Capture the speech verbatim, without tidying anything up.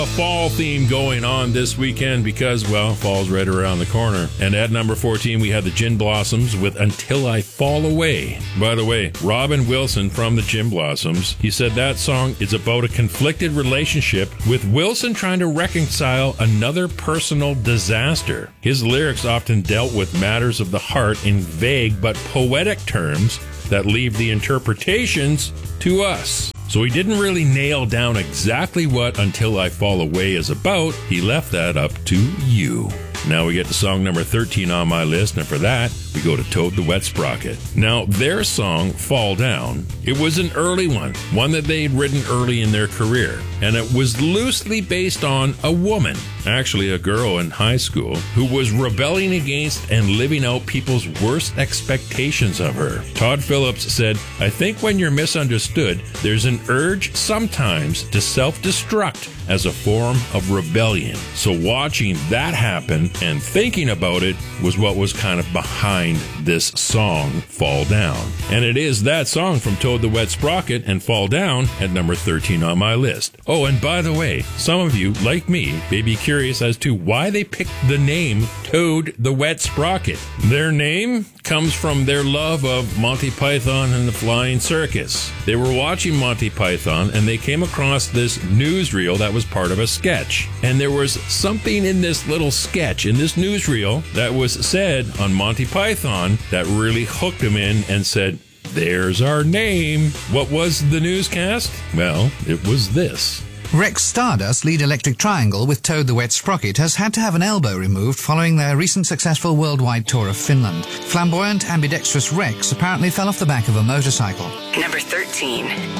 A fall theme going on this weekend because, well, fall's right around the corner. And at number fourteen, we have the Gin Blossoms with Until I Fall Away. By the way, Robin Wilson from the Gin Blossoms, he said that song is about a conflicted relationship with Wilson trying to reconcile another personal disaster. His lyrics often dealt with matters of the heart in vague but poetic terms that leave the interpretations to us. So he didn't really nail down exactly what Until I Fall Away is about. He left that up to you. Now we get to song number thirteen on my list, and for that, we go to Toad the Wet Sprocket. Now, their song, Fall Down, it was an early one, one that they'd written early in their career, and it was loosely based on a woman, actually a girl in high school, who was rebelling against and living out people's worst expectations of her. Todd Phillips said, "I think when you're misunderstood, there's an urge sometimes to self-destruct as a form of rebellion." So watching that happen and thinking about it was what was kind of behind this song, Fall Down. And it is that song from Toad the Wet Sprocket and Fall Down at number thirteen on my list. Oh, and by the way, some of you, like me, may be curious as to why they picked the name Toad the Wet Sprocket. Their name comes from their love of Monty Python and the Flying Circus. They were watching Monty Python and they came across this newsreel that was part of a sketch. And there was something in this little sketch, in this newsreel, that was said on Monty Python that really hooked them in and said, "There's our name." What was the newscast? Well, it was this. Rex Stardust lead Electric Triangle with Toad the Wet Sprocket has had to have an elbow removed following their recent successful worldwide tour of Finland. Flamboyant, ambidextrous Rex apparently fell off the back of a motorcycle. Number thirteen.